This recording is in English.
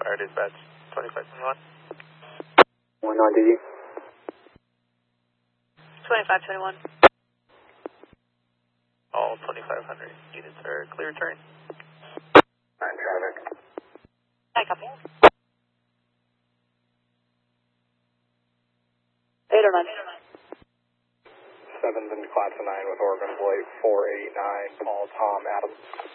Fire dispatch 2521. 19DD. 2521. All 2500 units are clear turn. 9 traffic. I copy. 809. 7th and Class of 9 with Oregon Blade 489, Paul Tom Adams.